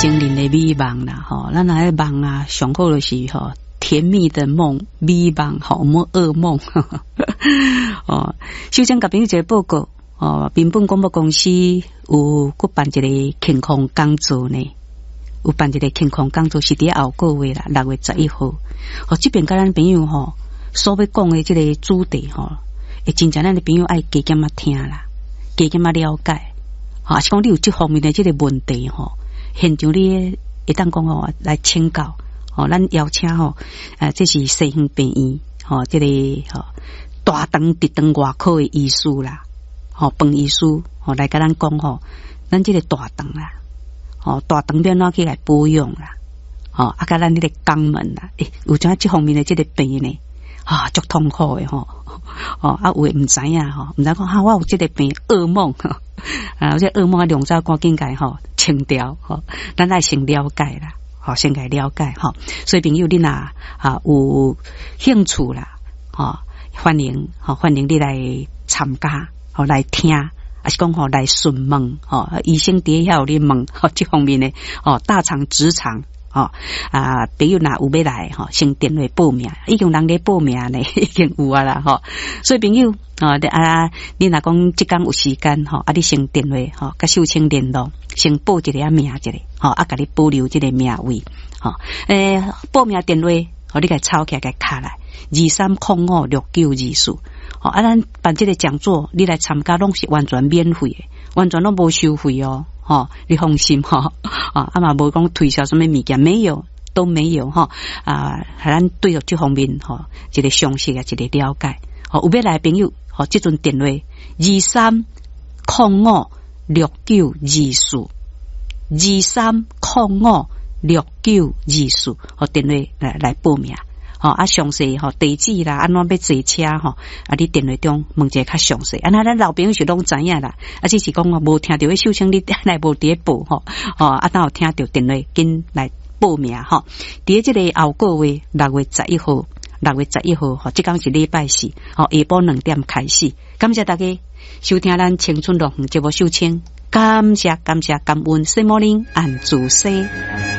精灵的美梦啦，吼，咱那梦啊，上好就是吼甜蜜的梦，美梦吼，冇噩梦。哦，首先甲朋友一个报告，哦，民本广播公司有搁办一个健康讲座呢，有办一个健康讲座是伫后个月啦，6月11号。哦，这边甲咱朋友吼，所要讲的这个主题吼，会真正咱的朋友爱加减啊听啦，加减啊了解。啊，是讲你有这方面的这个问题吼，现场你会当讲吼来请教，吼，咱邀请吼，这是西园病院，吼，这个吼大肠直肠外科的医师啦，吼，饭医师，吼来甲咱讲吼，咱这个大肠啦，吼，大肠要哪去来保养啦，吼，啊，甲咱这个肛门啦，有种这方面的这个病呢，啊，足痛苦的吼，哦，啊，有诶唔知影吼，唔知讲哈，我有这个病噩梦吼。啊，这噩梦两早赶紧改吼清掉吼，咱来先了解啦，好先来了解吼。所以朋友你若有兴趣啦，吼欢迎你来参加，吼来听，还是讲吼来询问，吼医生底下有你问，吼这方面的吼大肠直肠。哦朋友若有要来吼，先电话报名，已经人咧报名呢，已经有啊啦吼。所以朋友你若讲即天有时间吼，你先电话吼，甲秀清联络，先报一个名一个吼，甲你保留这个名位吼。报名电话吼，你甲抄起来，甲卡来23056924。吼，咱办这个讲座，你来参加拢是完全免费的，完全拢无收费哦。哦，你放心哈，嘛无讲推销什么物件，没有，都没有哈，咱对这方面哈，一个详细啊，一个了解。有要来朋友，这阵电话23056924，23056924，电话来报名。详细地址啦，安怎要坐车你电话中问一下较详细。咱老朋友是拢知影啦，只是讲无听到秀清你来无伫报当有听到电话紧来报名伫这个后个月6月11号这天是礼拜四下晡2点开始。感谢大家收听咱青春乐园节目秀清，感谢感恩，圣母灵按主西。